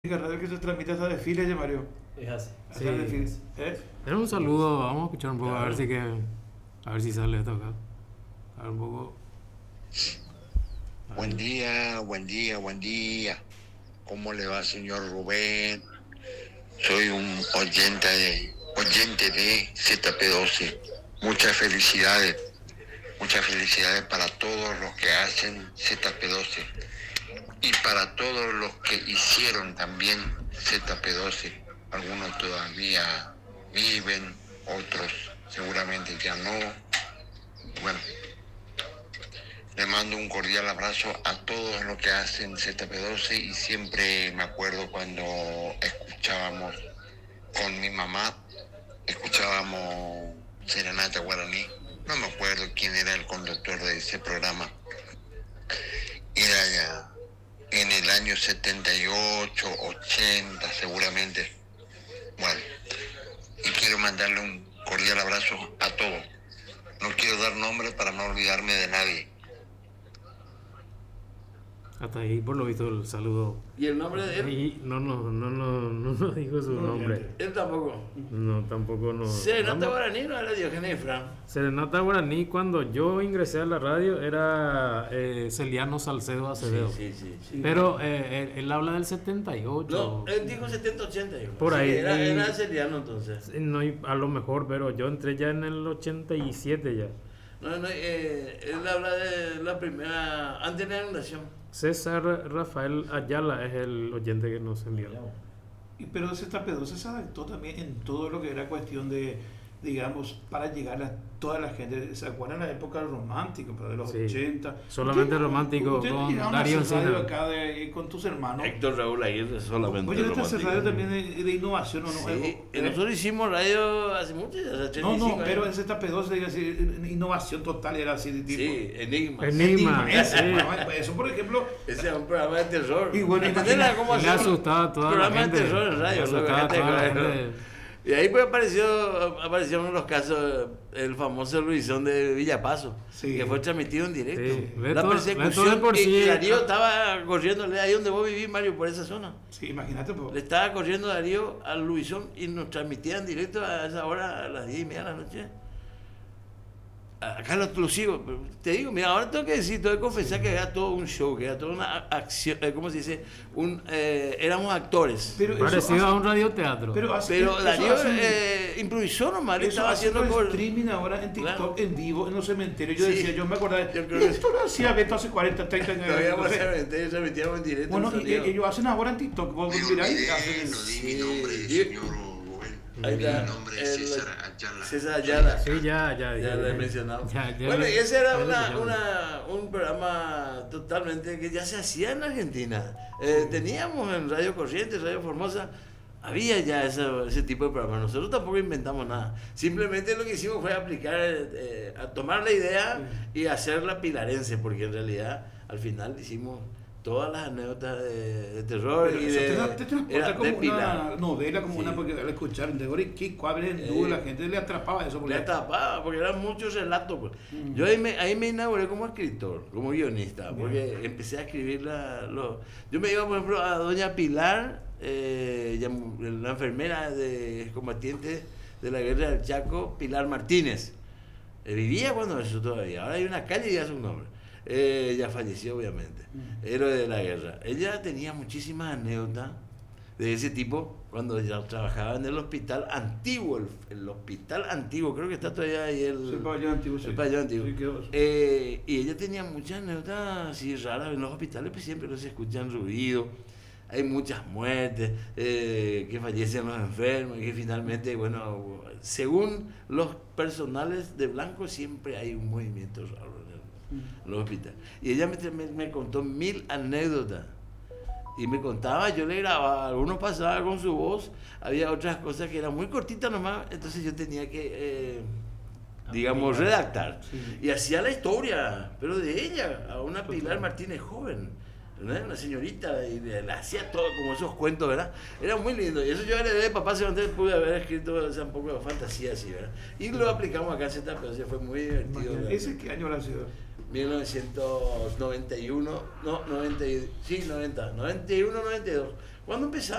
Radio que se transmite hasta desfiles de Mario. Es así. Hasta desfiles. Era un saludo, vamos a escuchar un poco, claro. A ver si sale esto acá. A ver un poco. Buen día, buen día, buen día. ¿Cómo le va, señor Rubén? Soy un oyente de ZP12. Muchas felicidades para todos los que hacen ZP12 y para todos los que hicieron también ZP12. Algunos todavía viven, otros seguramente ya no. Bueno, le mando un cordial abrazo a todos los que hacen ZP12 y siempre me acuerdo cuando escuchábamos con mi mamá, escuchábamos Serenata Guaraní. No me acuerdo quién era el conductor de ese programa. Era ya en el año 78, 80 seguramente. Bueno, y quiero mandarle un cordial abrazo a todos. No quiero dar nombre para no olvidarme de nadie. Hasta ahí, por lo visto, el saludo. ¿Y el nombre de él? Y no dijo su nombre. Él tampoco. No, tampoco no. Serenata Guaraní no era Diogenes Fran. Serenata Guaraní, cuando yo ingresé a la radio, era Celiano Salcedo Acevedo. Sí. Pero él habla del 78. No, él dijo 70-80. Por ahí. Era Celiano entonces. No, a lo mejor, pero yo entré ya en el 87 ya. Él habla de la primera, antes de la inundación. César Rafael Ayala es el oyente que nos envió. Pero ese ZP12 se adaptó también en todo lo que era cuestión de, digamos, para llegar a toda la gente. ¿Se acuerdan la época romántica, de los 80? Solamente romántico con Darío Encina. Acá con tus hermanos. Héctor Raúl Aguirre solamente Oye, romántico. esta radio también de innovación, ¿o no? Sí, nosotros hicimos radio hace mucho, hace 85 No, pero ese ZP12 diga así, innovación total era así de tipo. Sí, Enigma. Eso, por ejemplo. Ese es un programa de terror. Y bueno, cómo le asustaba a toda la gente. Programa de terror en radio. Le asustaba a toda la gente. Y ahí pues aparecieron los casos, el famoso Luisón de Villapaso, que fue transmitido en directo. Sí. La persecución por y Darío estaba corriéndole ahí donde vos vivís, Mario, por esa zona. Sí, imagínate. Le estaba corriendo Darío al Luisón y nos transmitía en directo a esa hora, a las 10:30 de la noche. Acá lo sigo, te digo, mira, ahora tengo que confesar que era todo un show, que era toda una acción, ¿cómo se dice? Éramos actores. Parecido a un radioteatro. Pero Darío improvisó nomás, le estaba haciendo streaming ahora en TikTok, claro, en vivo, en los cementerios. Yo decía, yo me acordaba, yo creo que esto lo hacía Beto hace 40, 30 años. Todavía en cementerios, transmitíamos en directo. Bueno, y ellos hacen ahora en TikTok, vos miráis. Mi nombre, señor. Ahí está, mi nombre es César Ayala. César Ayala. Sí, ya lo he mencionado. Ya, bueno, y ese era un programa totalmente que ya se hacía en Argentina. Teníamos en Radio Corrientes, Radio Formosa, había ya ese tipo de programas. Nosotros tampoco inventamos nada. Simplemente lo que hicimos fue aplicar, a tomar la idea y hacerla pilarense, porque en realidad al final hicimos todas las anécdotas de terror. Pero y te transporta como una novela, como sí, una, porque al escuchar de Gori Kiko, en dúo, la gente le atrapaba eso. Le atrapaba, porque eran muchos relatos. Pues. Yo ahí me inauguré como escritor, como guionista, porque empecé a escribir yo me iba, por ejemplo, a doña Pilar, la enfermera combatiente de la guerra del Chaco, Pilar Martínez. Vivía cuando eso todavía, ahora hay una calle y ya es un nombre. Ya falleció, obviamente, héroe de la guerra. Ella tenía muchísimas anécdotas de ese tipo cuando ella trabajaba en el hospital antiguo, el hospital antiguo, creo que está todavía ahí el pabellón antiguo. Sí, y ella tenía muchas anécdotas así raras. En los hospitales pues siempre se escuchan ruidos, hay muchas muertes, que fallecen los enfermos y que finalmente, bueno, según los personales de blanco siempre hay un movimiento raro en los hospitales. Y ella me contó 1000 anécdotas y me contaba, yo le grababa, algunos pasaban con su voz, había otras cosas que eran muy cortitas nomás, entonces yo tenía que digamos redactar, y hacía la historia, pero de ella, a una Pilar Martínez joven, ¿no? Una señorita, y le hacía todo como esos cuentos, ¿verdad? Era muy lindo, y eso yo heredé de papá, pude haber escrito un poco de fantasía así, ¿verdad? Y lo aplicamos acá en ZP, fue muy divertido. ¿Ese qué año habrá sido? 1991, no, 90, sí, 90, 91, 92. ¿Cuándo empezaba?